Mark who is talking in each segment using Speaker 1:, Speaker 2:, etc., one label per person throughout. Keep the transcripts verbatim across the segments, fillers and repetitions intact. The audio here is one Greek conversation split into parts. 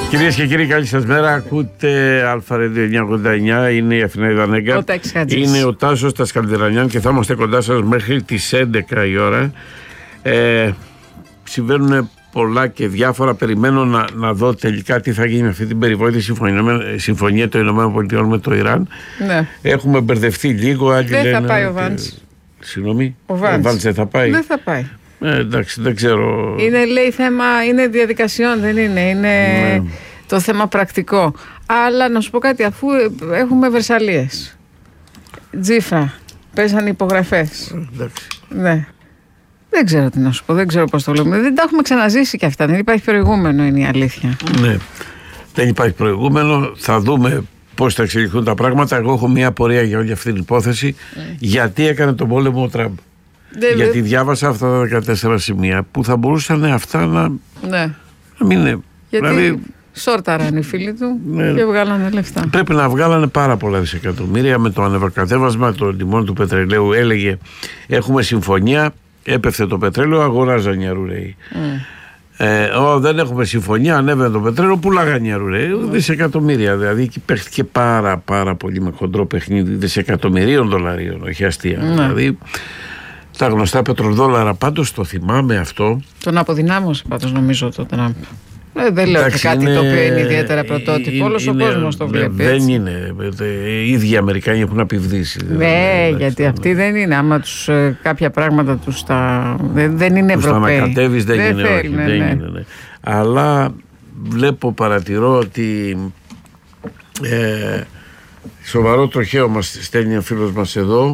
Speaker 1: Κυρίες και κύριοι, καλή σας μέρα. Ακούτε Αλφα Radio εννιακόσια ογδόντα εννιά. Είναι η Αθηναίδα Νέγκα. Είναι ο Τάσος Τασκαλτερανιάν και θα είμαστε κοντά σας μέχρι τις έντεκα η ώρα. Ε, συμβαίνουν πολλά και διάφορα. Περιμένω να, να δω τελικά τι θα γίνει με αυτή την περιβόητη συμφωνία, συμφωνία των ΗΠΑ με το Ιράν. Ναι. Έχουμε μπερδευτεί λίγο. Άλλοι
Speaker 2: δεν
Speaker 1: λένε,
Speaker 2: θα πάει ο Βάντς.
Speaker 1: Συγγνώμη,
Speaker 2: ο Βάντς
Speaker 1: δεν θα πάει.
Speaker 2: Δεν θα πάει.
Speaker 1: Ε, εντάξει, δεν ξέρω.
Speaker 2: Είναι, λέει, θέμα, είναι διαδικασιών, δεν είναι. Είναι ναι. το θέμα πρακτικό. Αλλά να σου πω κάτι, αφού έχουμε Βερσαλίες, Τζίφρα, πέσαν υπογραφές.
Speaker 1: Εντάξει.
Speaker 2: Ναι. Δεν ξέρω τι να σου πω, δεν ξέρω πώς το λέμε. Δεν τα έχουμε ξαναζήσει κι αυτά. Δεν υπάρχει προηγούμενο, είναι η αλήθεια.
Speaker 1: Ναι. Δεν υπάρχει προηγούμενο. Θα δούμε πώς θα εξελιχθούν τα πράγματα. Εγώ έχω μια απορία για όλη αυτή την υπόθεση. Mm. Γιατί έκανε τον πόλεμο ο Τραμπ. Δεν, Γιατί δε... διάβασα αυτά τα δεκατέσσερα σημεία που θα μπορούσαν αυτά να,
Speaker 2: ναι.
Speaker 1: να μην είναι.
Speaker 2: Γιατί
Speaker 1: δηλαδή,
Speaker 2: σόρταραν οι φίλοι του ναι. και βγάλανε λεφτά.
Speaker 1: Πρέπει να βγάλανε πάρα πολλά δισεκατομμύρια με το ανεβακατέβασμα των τιμών του πετρελαίου. Έλεγε έχουμε συμφωνία, έπεφτε το πετρέλαιο, αγοράζαν οι αρουραίοι. Mm. Ε, ό, δεν έχουμε συμφωνία, ανέβαινε το πετρέλαιο, πουλάγαν οι αρουραίοι. Mm. Δισεκατομμύρια. Δηλαδή εκεί παίχτηκε πάρα πάρα πολύ με χοντρό παιχνίδι δισεκατομμυρίων δολαρίων, όχι αστεία. Mm. Δηλαδή τα γνωστά πετροδόλαρα, πάντως το θυμάμαι αυτό.
Speaker 2: Τον αποδυνάμωσε πάντως νομίζω το Τραμπ. Ε, δεν λέω εντάξει, κάτι είναι, το οποίο είναι ιδιαίτερα πρωτότυπο. Όλος ο κόσμος το βλέπει.
Speaker 1: Δεν
Speaker 2: έτσι.
Speaker 1: είναι. Οι ίδιοι οι Αμερικάνοι έχουν απειβδίσει.
Speaker 2: Ναι, δηλαδή, γιατί αυτοί δεν είναι. Άμα τους, κάποια πράγματα τους τα. Δεν, δεν είναι
Speaker 1: τους
Speaker 2: Ευρωπαίοι.
Speaker 1: Τους τα ανακατεύεις δεν, δεν είναι.
Speaker 2: Θέλει,
Speaker 1: όχι,
Speaker 2: ναι,
Speaker 1: δεν
Speaker 2: ναι.
Speaker 1: είναι ναι. Αλλά βλέπω, παρατηρώ ότι ε, σοβαρό τροχαίο μας στέλνει ο φίλος μας εδώ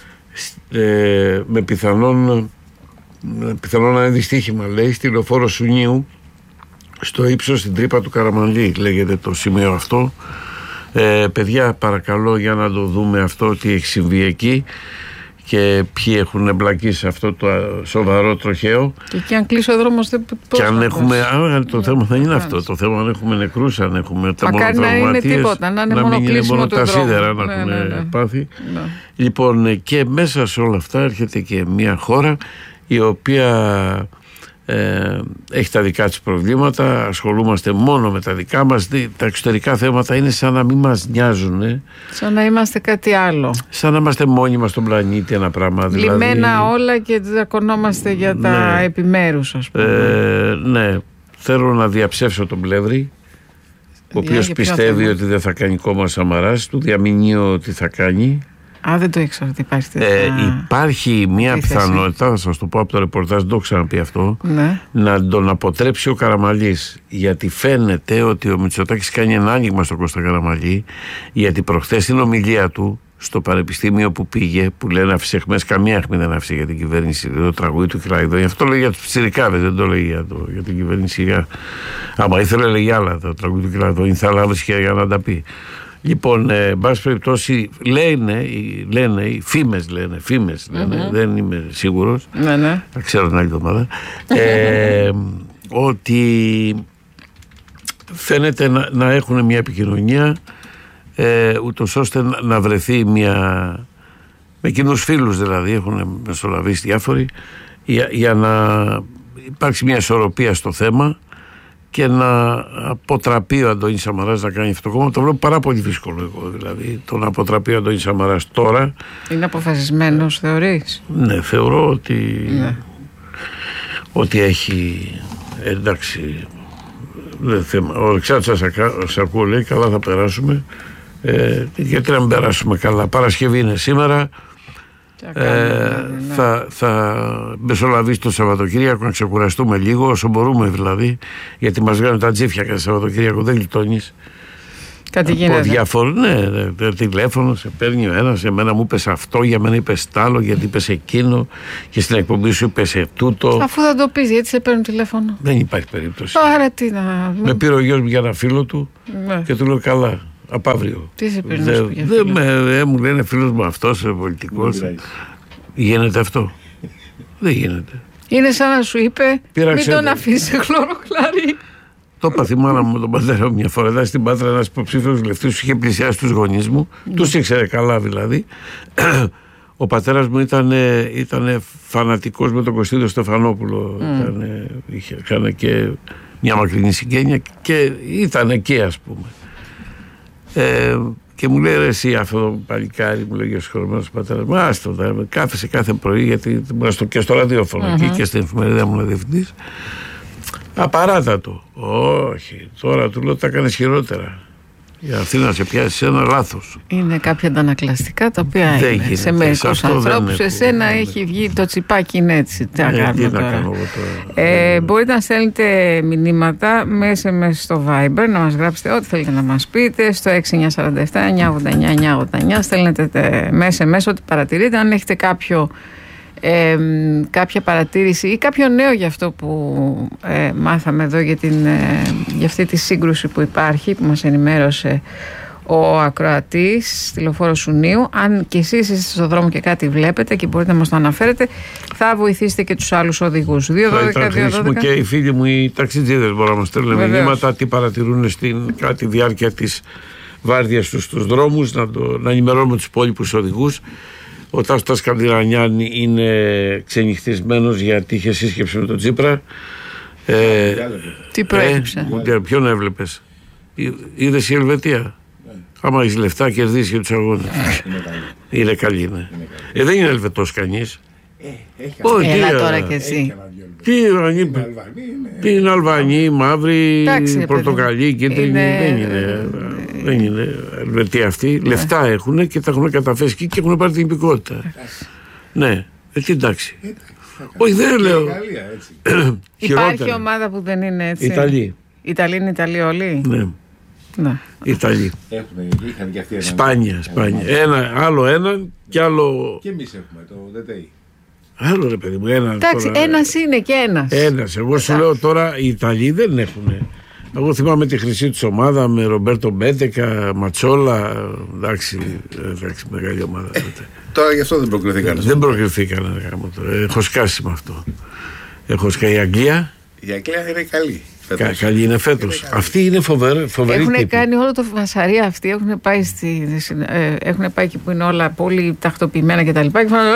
Speaker 1: ε, με πιθανόν, πιθανόν να είναι δυστύχημα, λέει, στη λεωφόρο Σουνίου στο ύψος στην τρύπα του Καραμανλή, λέγεται το σημείο αυτό. Ε, παιδιά, παρακαλώ, για να το δούμε αυτό, τι έχει συμβεί εκεί και ποιοι έχουν εμπλακεί σε αυτό το σοβαρό τροχαίο.
Speaker 2: Και εκεί αν κλείσει ο δρόμος δεν
Speaker 1: και αν έχουμε, α, το θέμα θα είναι αυτό. Το θέμα αν έχουμε νεκρούς, αν έχουμε τραυματίες,
Speaker 2: τίποτα, να είναι
Speaker 1: να
Speaker 2: μόνο
Speaker 1: μην είναι μόνο τα σίδερα να
Speaker 2: ναι,
Speaker 1: έχουν
Speaker 2: ναι, ναι.
Speaker 1: πάθει.
Speaker 2: Ναι.
Speaker 1: Λοιπόν, και μέσα σε όλα αυτά έρχεται και μια χώρα η οποία Ε, έχει τα δικά της προβλήματα, ασχολούμαστε μόνο με τα δικά μας. Τα εξωτερικά θέματα είναι σαν να μην μας νοιάζουν, ε.
Speaker 2: σαν να είμαστε κάτι άλλο,
Speaker 1: σαν να είμαστε μόνοι μας στον πλανήτη, ένα πράγμα δηλαδή.
Speaker 2: Λυμμένα όλα και τσακωνόμαστε για τα ναι. επιμέρους, ας πούμε.
Speaker 1: ε, Ναι, θέλω να διαψεύσω τον Πλεύρη, ο οποίος πιστεύει ότι δεν θα κάνει κόμμα Σαμαράς. Του διαμηνύω ότι θα κάνει.
Speaker 2: Α, δεν το ήξερα ότι υπάρχει τέτοια.
Speaker 1: Ε, υπάρχει μια πιθανότητα, θα σας το πω από το ρεπορτάζ, δεν το έχω ξαναπεί αυτό, ναι. να τον αποτρέψει ο Καραμαλής. Γιατί φαίνεται ότι ο Μητσοτάκης κάνει ένα άνοιγμα στον Κώστα Καραμαλή, γιατί προχθές στην ομιλία του στο πανεπιστήμιο που πήγε, που λένε άφησε αιχμές, καμία αιχμή δεν άφησε για την κυβέρνηση, το τραγούδι του Κυλαϊδό. Αυτό λέει για τους πιτσιρικάδες, δεν το λέει για, το, για την κυβέρνηση. Για... Άμα ήθελε, λέει άλλα, το τραγούδι του Κυλαϊδό, είναι θα λάβει για να τα πει. Λοιπόν, εν πάση περιπτώσει, λένε, λένε, οι φήμες λένε, φήμες λένε, mm-hmm. δεν είμαι σίγουρος,
Speaker 2: ναι, ναι.
Speaker 1: θα ξέρω την άλλη εβδομάδα, ε, ότι φαίνεται να, να έχουν μια επικοινωνία ε, ούτως ώστε να, να βρεθεί μια, με κοινούς φίλους δηλαδή, έχουν μεσολαβήσει διάφοροι, για, για να υπάρξει μια ισορροπία στο θέμα και να αποτραπεί ο Αντώνης Σαμαράς να κάνει αυτό το κόμμα. Το βλέπω πάρα πολύ δύσκολο εγώ, δηλαδή, το να αποτραπεί ο Αντώνης Σαμαράς τώρα.
Speaker 2: Είναι αποφασισμένος, θεωρείς?
Speaker 1: Ναι, θεωρώ ότι
Speaker 2: ναι.
Speaker 1: ότι έχει, εντάξει, δεν θέμα. Ο Αλεξάνδρος Σακού λέει καλά θα περάσουμε, ε, γιατί να μην περάσουμε καλά. Παρασκευή είναι σήμερα. Ε, ναι. θα, θα μεσολαβήσει το Σαββατοκύριακο, να ξεκουραστούμε λίγο όσο μπορούμε δηλαδή, γιατί μας βγαίνουν τα τζίφια κάθε Σαββατοκύριακο, δεν γλιτώνεις.
Speaker 2: Κάτι γίνεται.
Speaker 1: Διάφορο, ναι, ναι, τηλέφωνο, σε παίρνει ο ένας, εμένα μου είπες αυτό, για μένα είπες τ' άλλο, γιατί είπες εκείνο, και στην εκπομπή σου είπες τούτο.
Speaker 2: Αφού δεν το πεις, γιατί σε παίρνουν τηλέφωνο?
Speaker 1: Δεν υπάρχει περίπτωση.
Speaker 2: Άρα τι να.
Speaker 1: Με πήρε ο γιος μου για ένα φίλο του, ναι. και του λέω καλά. Από αύριο.
Speaker 2: Τι σε πήρε
Speaker 1: δε, για δε, με, δε, μου λένε φίλος μου αυτός πολιτικός. Γίνεται αυτό? Δεν γίνεται.
Speaker 2: Είναι σαν να σου είπε
Speaker 1: Πήραξε,
Speaker 2: μην τον αφήσει χλωροκλάρι.
Speaker 1: Το είπα τη μάνα μου με τον πατέρα μου μια φορά. Εδώ στην Πάτρα ένας υποψήφιος βουλευτής είχε πλησιάσει τους γονείς μου. Mm. Τους ήξερε καλά δηλαδή. Ο πατέρας μου ήταν, ήταν φανατικός με τον Κωστίδο Στεφανόπουλο. Mm. Ήταν, είχε, είχε και μια μακρινή συγγένεια και ήταν εκεί, ας πούμε. Ε, και μου λέει, ρε εσύ αυτό το παλικάρι, μου λέει ο συγχωρημένος πατέρας, μα άστο, κάθεσε κάθε πρωί, γιατί ήμουν στο, και στο ραδιόφωνο mm-hmm. εκεί και στην εφημερίδα μου διευθυντής. Απαράτατο. Όχι, τώρα του λέω τα έκανες χειρότερα. Για αυτή να σε πιάσει ένα λάθος. Είναι κάποια αντανακλαστικά τα οποία δεν είναι σε μερικούς ανθρώπους. Σε εσένα έχει βγει το τσιπάκι, είναι έτσι. Τι να κάνουμε τώρα. Ε, μπορείτε να στέλνετε μηνύματα μέσα μέσα στο Viber, να μας γράψετε ό,τι θέλετε να μας πείτε στο έξι εννιά τέσσερα επτά εννιά ογδόντα εννιά εννιά ογδόντα εννιά. Στέλνετε μέσα μέσα ό,τι παρατηρείτε. Αν έχετε κάποιο Ε, κάποια παρατήρηση ή κάποιο νέο για αυτό που ε, μάθαμε εδώ για, την, ε, για αυτή τη σύγκρουση που υπάρχει, που μας ενημέρωσε ο ακροατής στη Λεωφόρο Σουνίου, αν και εσείς είστε στον δρόμο και κάτι βλέπετε και μπορείτε να μας το αναφέρετε, θα βοηθήσετε και τους άλλους οδηγούς. Θα ήταν χρήσιμο και οι φίλοι μου οι ταξιτζίδες μπορούν να μας στέλνουν μηνύματα τι παρατηρούν στην κάτι διάρκεια της βάρδιας τους στους δρόμους, να, το, να ενημερώνουμε τους υπόλοιπους οδηγούς. Ο Τάσος Σκανδινανιάν είναι ξενυχτισμένος γιατί είχε σύσκεψη με τον Τσίπρα. Ε,
Speaker 2: Τι προέκυψε?
Speaker 1: Ε, ποιον έβλεπες? Είδες η Ελβετία? Ναι. Άμα έχεις λεφτά κερδίσεις και τους αγώνες. Είναι καλή, ναι. Ε, δεν είναι Ελβετός κανείς.
Speaker 2: Ε, Έλα τώρα κι εσύ.
Speaker 1: Τι είναι Αλβανοί, μαύροι, πορτοκαλί, κίτρινοι. Δεν είναι. Δεν είναι Ελβετία αυτή. Λεφτά έχουν και τα έχουν καταθέσει εκεί και έχουν πάρει την υπηκότητα. Ναι, έτσι εντάξει. Όχι, δεν λέω.
Speaker 2: Υπάρχει ομάδα που δεν είναι έτσι?
Speaker 1: Ιταλοί.
Speaker 2: Ιταλοί είναι Ιταλοί όλοι?
Speaker 1: Ναι.
Speaker 2: Ναι.
Speaker 1: Ιταλοί. Σπάνια, σπάνια. Ένα, άλλο έναν και άλλο.
Speaker 3: Και εμείς έχουμε το ΔΤΗ.
Speaker 1: Άλλο ρε παιδί μου, ένα.
Speaker 2: Εντάξει, ένας είναι και ένας.
Speaker 1: Ένας. Εγώ σου λέω τώρα οι Ιταλοί δεν έχουν. Εγώ θυμάμαι τη χρυσή τους ομάδα με Ρομπέρτο Μπέντεκα, Ματσόλα. Εντάξει, εντάξει, μεγάλη ομάδα.
Speaker 3: Ε, τώρα γι' αυτό δεν προκριθήκαν.
Speaker 1: Δεν προκριθήκαν. Έχω σκάσει με αυτό. Έχω σκάσει η Αγγλία.
Speaker 3: Η Αγγλία είναι καλή.
Speaker 1: Κα, καλή είναι φέτος. Αυτή είναι φοβερή. φοβερή
Speaker 2: έχουν
Speaker 1: τύπη.
Speaker 2: Κάνει όλο το φασαρία αυτοί. Έχουν πάει, στη, ε, έχουν πάει εκεί που είναι όλα πολύ τακτοποιημένα κτλ. Και, και φάνε.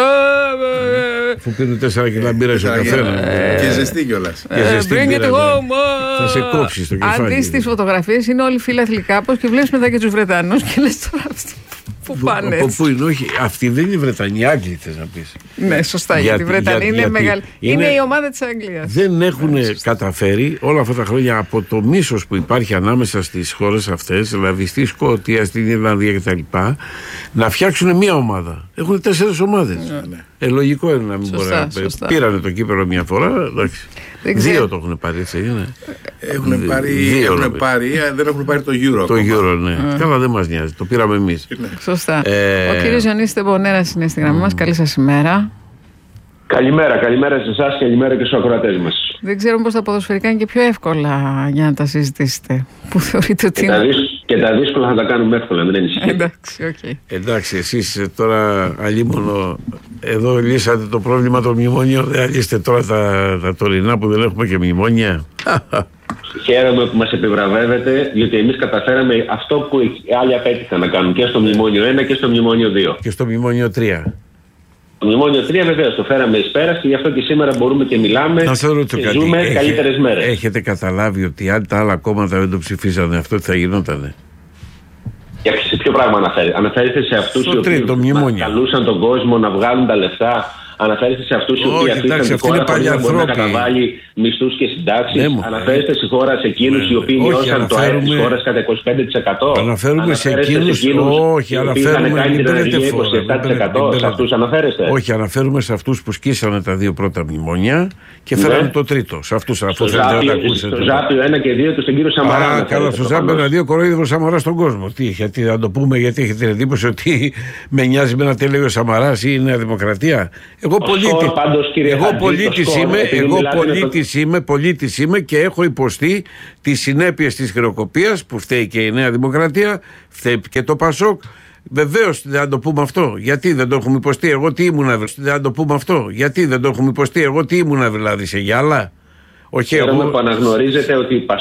Speaker 1: Που πίνουν τέσσερα κιλά μπύρα στο καθένα.
Speaker 3: Και ζεστή κιόλας.
Speaker 2: Bring it home.
Speaker 1: Θα σε κόψει στο κεφάλι.
Speaker 2: Αν δεις τις φωτογραφίες είναι όλοι φίλαθλοι κάπως και βλέπεις μετά και τους Βρετανούς και λες τώρα αυτοί που πάνε έτσι.
Speaker 1: Πού είναι, όχι, αυτοί δεν είναι Βρετανοί, οι Άγγλοι θες να πεις.
Speaker 2: Ναι, σωστά, γιατί οι Βρετανοί είναι μεγάλη. Είναι η ομάδα της Αγγλίας.
Speaker 1: Δεν έχουν καταφέρει όλα αυτά τα χρόνια από το μίσος που υπάρχει ανάμεσα στις χώρες αυτές, δηλαδή στη Σκωτία, στην Ιρλανδία κτλ., να φτιάξουν μία ομάδα. Έχουν τέσσερις ομάδες. Ε, λογικό είναι να μην μπορεί να. Πήρανε το κύπελλο μια φορά, εντάξει. Δύο το έχουν πάρει, έτσι είναι.
Speaker 3: Έχουν πάρει, δύο, έχουν πάρει, δεν έχουν πάρει το Euro.
Speaker 1: Το Euro, ναι. Mm. Καλά, δεν μας νοιάζει. Το πήραμε εμείς.
Speaker 2: Σωστά. Ε... Ο κύριος Γιονύσης Τεμπονέρας είναι στη γραμμή mm. μας. Καλή σας ημέρα.
Speaker 4: Καλημέρα, καλημέρα σε εσάς, καλημέρα και στους ακροατές μας.
Speaker 2: Δεν ξέρω πώς τα ποδοσφαιρικά είναι και πιο εύκολα για να τα συζητήσετε. Που θεωρείτε ότι
Speaker 4: και,
Speaker 2: είναι...
Speaker 4: τα δύσκολα, και τα δύσκολα θα τα κάνουμε εύκολα, δεν είναι
Speaker 2: Εντάξει, okay.
Speaker 1: Εντάξει, εσείς τώρα αλίμονο εδώ λύσατε το πρόβλημα των μνημονίων, δεν λύσετε τώρα τα, τα τωρινά που δεν έχουμε και μνημόνια.
Speaker 4: Χαίρομαι που μας επιβραβεύετε, διότι εμείς καταφέραμε αυτό που οι άλλοι απέτυχαν να κάνουν και στο μνημόνιο ένα και στο μνημόνιο δύο.
Speaker 1: Και στο μνημόνιο τρία.
Speaker 4: Το μνημόνιο τρία βεβαίως το φέραμε εις πέρας και γι' αυτό και σήμερα μπορούμε και μιλάμε και ζούμε Έχε, καλύτερες μέρες.
Speaker 1: Έχετε καταλάβει ότι αν τα άλλα κόμματα δεν το ψηφίσανε, αυτό τι θα γινότανε?
Speaker 4: Για σε ποιο πράγμα αναφέρει? Αναφέρεστε σε αυτούς οι οποίοι καλούσαν τον κόσμο να βγάλουν τα λεφτά? Αναφέρεστε σε αυτούς οι οποίοι αφήσαν τη χώρα χωρίς να μπορεί να καταβάλει μισθούς και συντάξεις? Ναι, αναφέρεστε στη χώρα σε εκείνους οι οποίοι μειώσαν το ΑΕΠ της χώρας κατά είκοσι πέντε τοις εκατό?
Speaker 1: Αναφέρουμε σε εκείνους όχι, αναφέρουμε
Speaker 4: είκοσι επτά τοις εκατό. Σε αυτούς αναφέρεστε?
Speaker 1: Όχι, αναφέρουμε σε αυτούς που σκίσανε τα δύο πρώτα μνημόνια και φέρανε το τρίτο. Σε αυτούς,
Speaker 4: στο Ζάπιο ένα και δύο του στον κύριο Σαμαρά.
Speaker 1: Α, καλά, στο Ζάπιο ένα δύο κοροϊδεύει ο Σαμαράς στον κόσμο. Τι, γιατί να το πούμε, γιατί έχετε την εντύπωση ότι με νοιάζει με ένα τι λέει ο Σαμαράς ή η Νέα Δημοκρατία? Εγώ πολίτη, εγώ πολίτης είμαι, εγώ πολίτης είμαι, πολίτης είμαι και έχω υποστεί τις συνέπειες της χρεοκοπίας που φταίει και η Νέα Δημοκρατία, φταίει και το Πασόκ. Βεβαίως δεν το πούμε αυτό. Γιατί δεν το έχουμε υποστεί? Εγώ τι ήμουνα, δεν το πούμε αυτό. Γιατί δεν το έχουμε υποστεί? Εγώ τι ήμουνα, δηλαδή σε γυάλα?
Speaker 4: Χαίρομαι εγώ... που αναγνωρίζετε ότι